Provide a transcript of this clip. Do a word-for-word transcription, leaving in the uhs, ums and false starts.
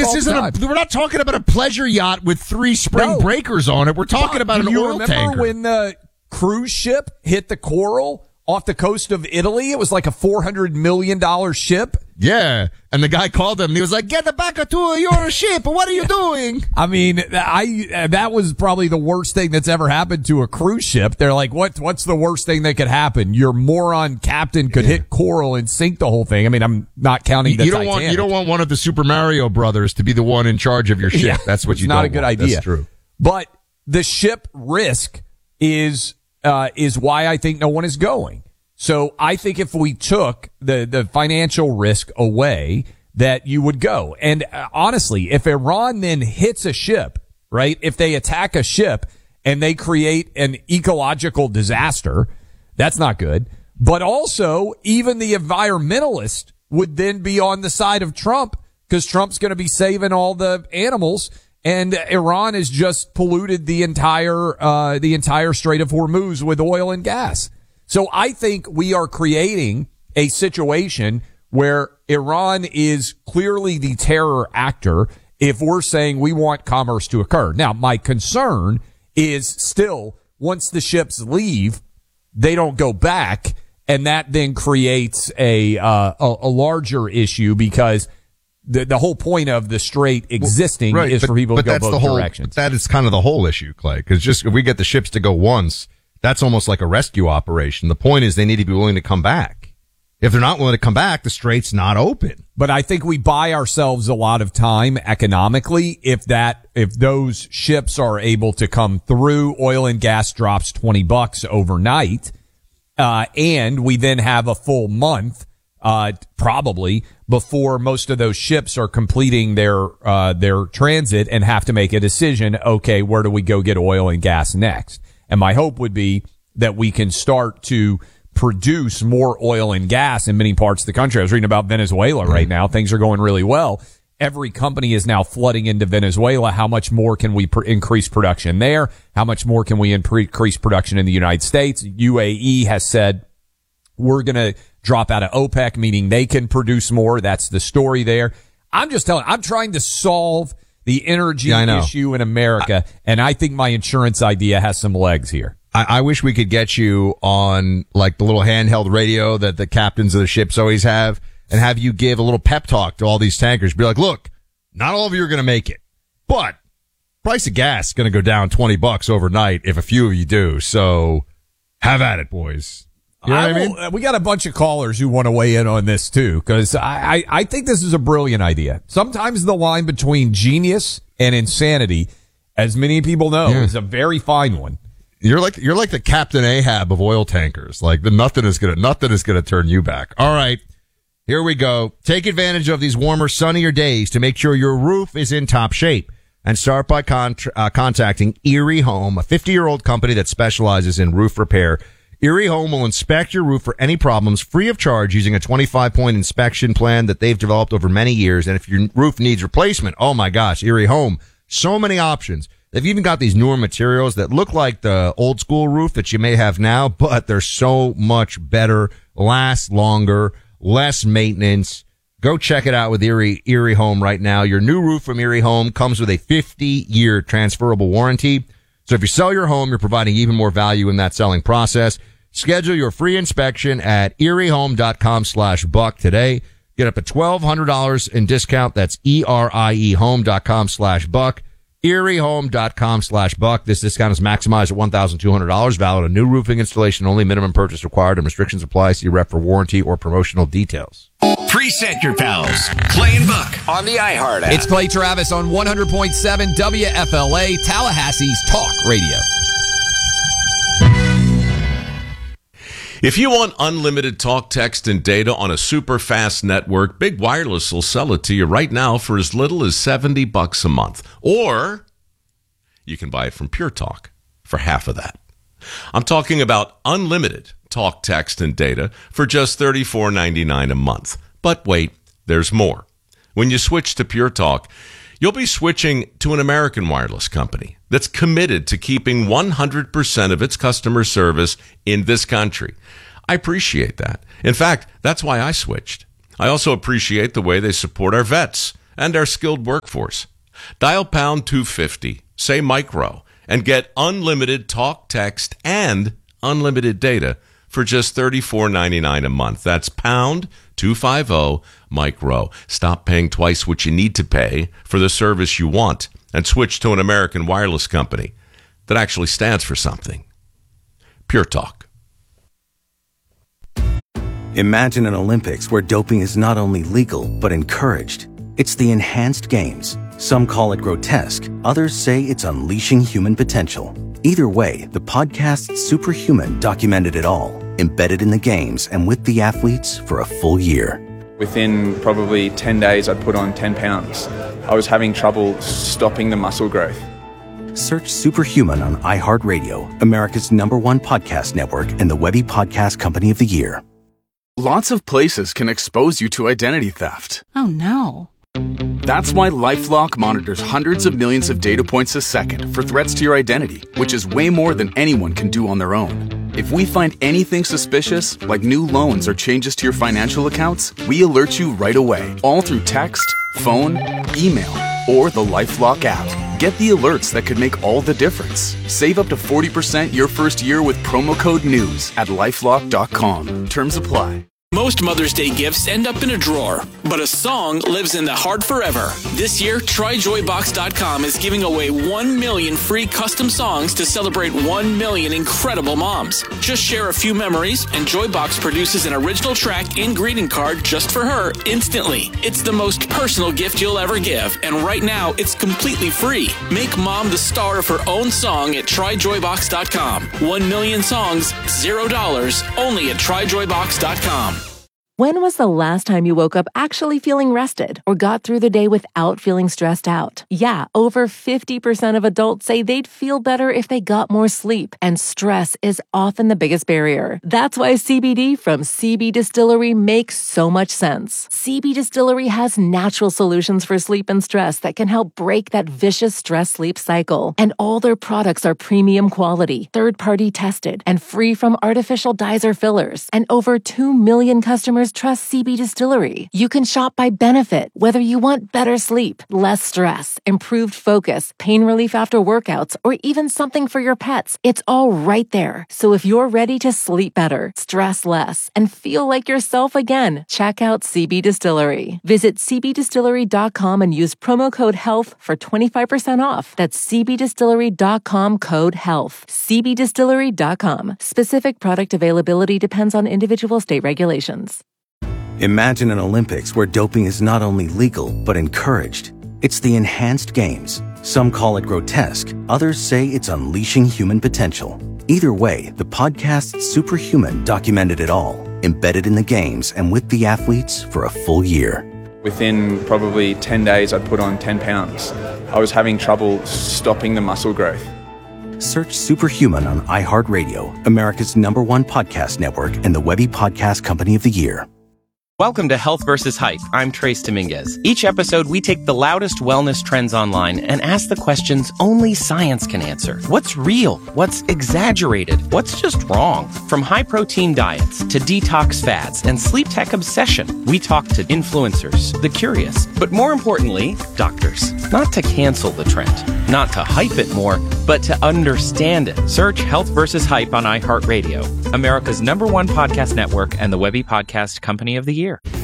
this all the isn't time. a, we're not talking about a pleasure yacht with three spring No. breakers on it. We're talking But about an do you oil remember tanker. when the cruise ship hit the Coral off the coast of Italy? It was like a four hundred million dollars ship. Yeah, and the guy called them and he was like, "Get back to your ship. What are you doing?" I mean, I that was probably the worst thing that's ever happened to a cruise ship. They're like, what? What's the worst thing that could happen? Your moron captain could hit Coral and sink the whole thing. I mean, I'm not counting the you don't Titanic. want you don't want one of the Super Mario brothers to be the one in charge of your ship. Yeah, That's what you it's not don't a good want. idea. That's true. But the ship risk is uh, is why I think no one is going. So I think if we took the, the financial risk away, that you would go. And uh, honestly, if Iran then hits a ship, right, if they attack a ship and they create an ecological disaster, that's not good. But also, even the environmentalist would then be on the side of Trump because Trump's going to be saving all the animals. And Iran has just polluted the entire, uh, the entire Strait of Hormuz with oil and gas. So I think we are creating a situation where Iran is clearly the terror actor if we're saying we want commerce to occur. Now, my concern is still once the ships leave, they don't go back. And that then creates a, uh, a, a larger issue because the, the whole point of the strait existing Right, is but- for people but to go that's both the whole, directions. That is kind of the whole issue, Clay, because just if we get the ships to go once, that's almost like a rescue operation. The point is they need to be willing to come back. If they're not willing to come back, the strait's not open. But I think we buy ourselves a lot of time economically if that, if those ships are able to come through, oil and gas drops twenty bucks overnight, uh, and we then have a full month, uh, probably before most of those ships are completing their, uh, their transit and have to make a decision. Okay, where do we go get oil and gas next? And my hope would be that we can start to produce more oil and gas in many parts of the country. I was reading about Venezuela right now. Things are going really well. Every company is now flooding into Venezuela. How much more can we pr- increase production there? How much more can we impre- increase production in the United States? U A E has said we're going to drop out of OPEC, meaning they can produce more. That's the story there. I'm just telling, I'm trying to solve the energy Yeah, I know. issue in America, I, and I think my insurance idea has some legs here. I, I wish we could get you on like the little handheld radio that the captains of the ships always have and have you give a little pep talk to all these tankers. Be like, look, not all of you are going to make it, but price of gas is going to go down twenty bucks overnight if a few of you do. So have at it, boys. You know I what I mean? will- we got a bunch of callers who want to weigh in on this too, because I, I, I think this is a brilliant idea. Sometimes the line between genius and insanity, as many people know, Yeah. is a very fine one. You're like, you're like the Captain Ahab of oil tankers. Like the nothing is going to, nothing is going to turn you back. All right. Here we go. Take advantage of these warmer, sunnier days to make sure your roof is in top shape and start by contra- uh, contacting Erie Home, a fifty year old company that specializes in roof repair. Erie Home will inspect your roof for any problems free of charge using a twenty-five point inspection plan that they've developed over many years. And if your roof needs replacement, oh my gosh, Erie Home, so many options. They've even got these newer materials that look like the old school roof that you may have now, but they're so much better, last longer, less maintenance. Go check it out with Erie, Erie Home right now. Your new roof from Erie Home comes with a fifty year transferable warranty. So if you sell your home, you're providing even more value in that selling process. Schedule your free inspection at eriehome.com slash buck today. Get up to twelve hundred dollars in discount. That's E-R-I-E home.com slash buck. eriehome.com slash buck. This discount is maximized at one thousand two hundred dollars. Valid on new roofing installation only. Minimum purchase required and restrictions apply. See rep for warranty or promotional details. Preset your pals. Clay and Buck on the iHeart app. It's Clay Travis on one hundred point seven W F L A, Tallahassee's Talk Radio. If you want unlimited talk, text, and data on a super fast network, Big Wireless will sell it to you right now for as little as seventy bucks a month. Or you can buy it from Pure Talk for half of that. I'm talking about unlimited talk, text, and data for just thirty-four ninety-nine a month. But wait, there's more. When you switch to Pure Talk, you'll be switching to an American wireless company that's committed to keeping one hundred percent of its customer service in this country. I appreciate that. In fact, that's why I switched. I also appreciate the way they support our vets. and our skilled workforce. Dial pound two fifty, say micro, and get unlimited talk, text, and unlimited data for just thirty-four ninety-nine a month. That's pound two fifty micro. Stop paying twice what you need to pay for the service you want and switch to an American wireless company that actually stands for something. Pure Talk. Imagine an Olympics where doping is not only legal, but encouraged. It's the Enhanced Games. Some call it grotesque. Others say it's unleashing human potential. Either way, the podcast Superhuman documented it all, embedded in the games and with the athletes for a full year. Within probably ten days, I'd put on ten pounds. I was having trouble stopping the muscle growth. Search Superhuman on iHeartRadio, America's number one podcast network and the Webby Podcast Company of the Year. Lots of places can expose you to identity theft. Oh, no. That's why LifeLock monitors hundreds of millions of data points a second for threats to your identity, which is way more than anyone can do on their own. If we find anything suspicious, like new loans or changes to your financial accounts, we alert you right away, all through text, phone, email, or the LifeLock app. Get the alerts that could make all the difference. Save up to forty percent your first year with promo code NEWS at lifelock dot com. Terms apply. Most Mother's Day gifts end up in a drawer, but a song lives in the heart forever. This year, Try Joy Box dot com is giving away one million free custom songs to celebrate one million incredible moms. Just share a few memories, and Joybox produces an original track and greeting card just for her instantly. It's the most personal gift you'll ever give, and right now, it's completely free. Make mom the star of her own song at Try Joy Box dot com. One million songs, zero dollars, only at Try Joy Box dot com. When was the last time you woke up actually feeling rested or got through the day without feeling stressed out? Yeah, over fifty percent of adults say they'd feel better if they got more sleep, and stress is often the biggest barrier. That's why C B D from C B Distillery makes so much sense. C B Distillery has natural solutions for sleep and stress that can help break that vicious stress-sleep cycle. And all their products are premium quality, third-party tested, and free from artificial dyes or fillers. And over two million customers trust C B Distillery. You can shop by benefit, whether you want better sleep, less stress, improved focus, pain relief after workouts, or even something for your pets. It's all right there. So if you're ready to sleep better, stress less, and feel like yourself again, check out C B Distillery. Visit C B distillery dot com and use promo code HEALTH for twenty-five percent off. That's C B distillery dot com code HEALTH. C B distillery dot com. Specific product availability depends on individual state regulations. Imagine an Olympics where doping is not only legal, but encouraged. It's the Enhanced Games. Some call it grotesque. Others say it's unleashing human potential. Either way, the podcast Superhuman documented it all, embedded in the games and with the athletes for a full year. Within probably ten days, I'd put on ten pounds. I was having trouble stopping the muscle growth. Search Superhuman on iHeartRadio, America's number one podcast network and the Webby Podcast Company of the Year. Welcome to Health versus Hype. I'm Trace Dominguez. Each episode, we take the loudest wellness trends online and ask the questions only science can answer. What's real? What's exaggerated? What's just wrong? From high-protein diets to detox fads and sleep tech obsession, we talk to influencers, the curious, but more importantly, doctors. Not to cancel the trend, not to hype it more, but to understand it. Search Health versus Hype on iHeartRadio, America's number one podcast network and the Webby Podcast Company of the Year.